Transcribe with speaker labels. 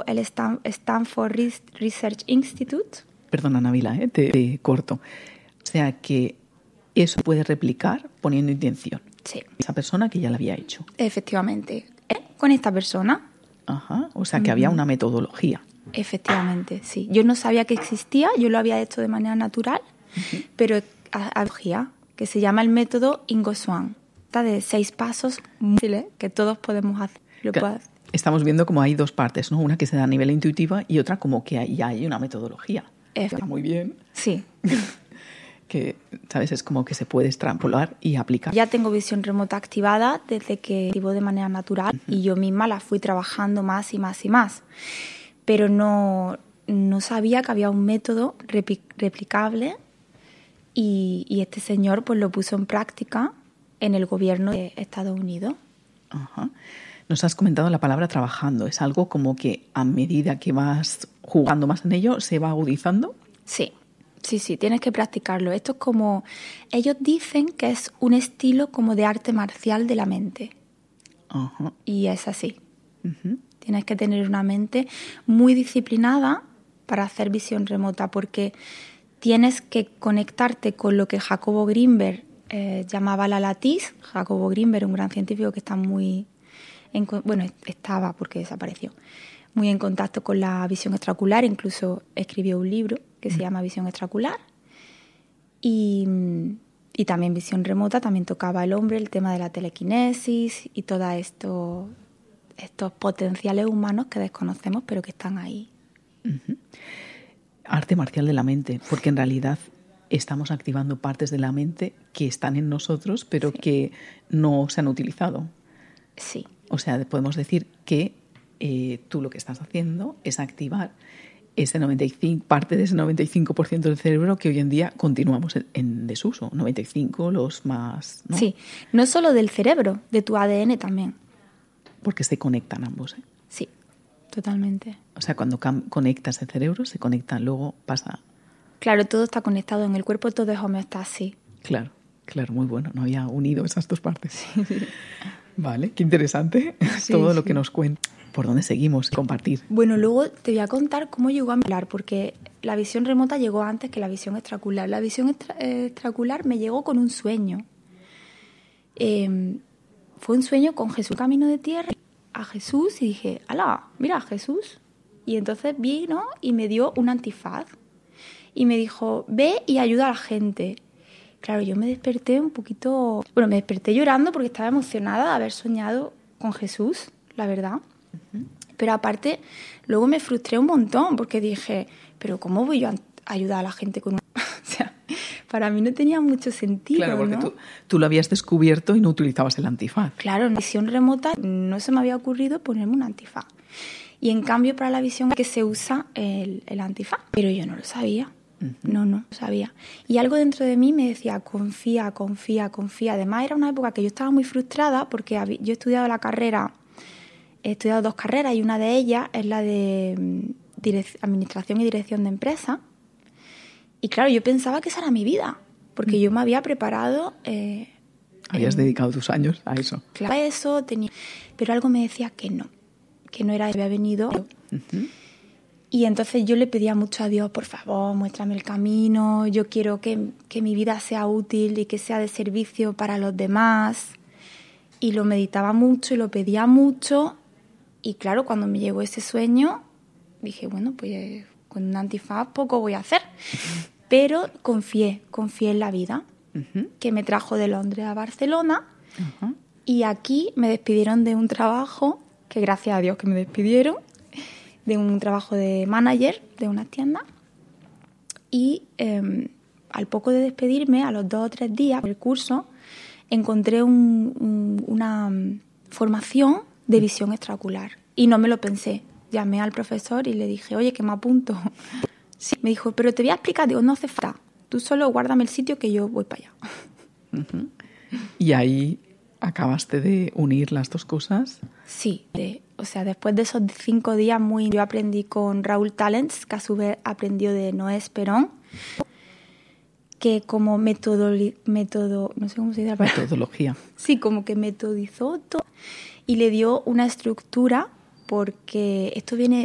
Speaker 1: el Stanford Research Institute.
Speaker 2: Perdona, Nabila, te corto. O sea que eso puede replicar poniendo intención.
Speaker 1: Sí.
Speaker 2: Esa persona que ya lo había hecho.
Speaker 1: Efectivamente. Con esta persona.
Speaker 2: Ajá. O sea que había una metodología.
Speaker 1: Efectivamente, sí. Yo no sabía que existía, yo lo había hecho de manera natural, pero había que se llama el método Ingo Swann. Está de 6 pasos muy fáciles que todos podemos hacer.
Speaker 2: Estamos viendo como hay 2 partes, ¿no? Una que se da a nivel intuitivo y otra como que ya hay una metodología. Está muy bien.
Speaker 1: Sí.
Speaker 2: Que, ¿sabes? Es como que se puede extrapolar y aplicar.
Speaker 1: Ya tengo visión remota activada desde que activo de manera natural y yo misma la fui trabajando más y más y más. Pero no sabía que había un método replicable y este señor pues lo puso en práctica en el gobierno de Estados Unidos.
Speaker 2: Ajá. Nos has comentado la palabra trabajando. ¿Es algo como que a medida que vas jugando más en ello se va agudizando?
Speaker 1: Sí, tienes que practicarlo. Esto es como... Ellos dicen que es un estilo como de arte marcial de la mente.
Speaker 2: Ajá.
Speaker 1: Y es así. Tienes que tener una mente muy disciplinada para hacer visión remota porque tienes que conectarte con lo que Jacobo Grinberg llamaba la latiz. Jacobo Grinberg, un gran científico que está estaba porque desapareció, muy en contacto con la visión extraocular, incluso escribió un libro que se llama Visión Extraocular y también visión remota, también tocaba el hombre, el tema de la telequinesis y todos estos potenciales humanos que desconocemos pero que están ahí.
Speaker 2: Arte marcial de la mente, porque en realidad estamos activando partes de la mente que están en nosotros pero que no se han utilizado.
Speaker 1: Sí.
Speaker 2: O sea, podemos decir que tú lo que estás haciendo es activar parte de ese 95% del cerebro que hoy en día continuamos en desuso. 95, los más... ¿no?
Speaker 1: Sí, no solo del cerebro, de tu ADN también.
Speaker 2: Porque se conectan ambos.
Speaker 1: Sí, totalmente.
Speaker 2: O sea, cuando conectas el cerebro, se conectan, luego pasa...
Speaker 1: Claro, todo está conectado en el cuerpo, todo es homeostasis.
Speaker 2: Claro, muy bueno. No había unido esas 2 partes. Sí. Vale, qué interesante todo lo que nos cuenta. ¿Por dónde seguimos? Compartir.
Speaker 1: Bueno, luego te voy a contar cómo llegó a hablar, porque la visión remota llegó antes que la visión extraocular. La visión extraocular me llegó con un sueño. Fue un sueño con Jesús, camino de tierra, a Jesús, y dije, ¡hala! Mira, Jesús. Y entonces vino y me dio un antifaz. Y me dijo, ve y ayuda a la gente. Claro, yo me desperté un poquito... Bueno, me desperté llorando porque estaba emocionada de haber soñado con Jesús, la verdad. Pero aparte, luego me frustré un montón porque dije, ¿pero cómo voy yo a ayudar a la gente con un...? O sea, para mí no tenía mucho sentido,
Speaker 2: claro, porque
Speaker 1: ¿no?
Speaker 2: tú lo habías descubierto y no utilizabas el antifaz.
Speaker 1: Claro, en visión remota no se me había ocurrido ponerme un antifaz. Y en cambio para la visión que se usa el antifaz. Pero yo no lo sabía. No lo sabía. Y algo dentro de mí me decía, confía. Además era una época que yo estaba muy frustrada porque yo he estudiado he estudiado 2 carreras y una de ellas es la de Administración y Dirección de Empresas. Y claro, yo pensaba que esa era mi vida, porque yo me había preparado...
Speaker 2: Habías dedicado tus años a eso.
Speaker 1: Claro, a eso pero algo me decía que no era, había venido... Y entonces yo le pedía mucho a Dios, por favor, muéstrame el camino, yo quiero que mi vida sea útil y que sea de servicio para los demás. Y lo meditaba mucho y lo pedía mucho. Y claro, cuando me llegó ese sueño, dije, bueno, pues con un antifaz poco voy a hacer. Pero confié en la vida, que me trajo de Londres a Barcelona. Y aquí me despidieron de un trabajo, que gracias a Dios que me despidieron, de un trabajo de manager de una tienda y al poco de despedirme, a los 2 o 3 días del curso, encontré una formación de visión extraocular y no me lo pensé. Llamé al profesor y le dije, oye, que me apunto. Sí, me dijo, pero te voy a explicar. Digo, no hace falta, tú solo guárdame el sitio que yo voy para allá.
Speaker 2: Y ahí acabaste de unir las 2 cosas.
Speaker 1: Sí, después de esos 5 días yo aprendí con Raúl Talents, que a su vez aprendió de Noé Esperón, que como no sé cómo se dice la palabra.
Speaker 2: Metodología.
Speaker 1: Sí, como que metodizó todo y le dio una estructura, porque esto viene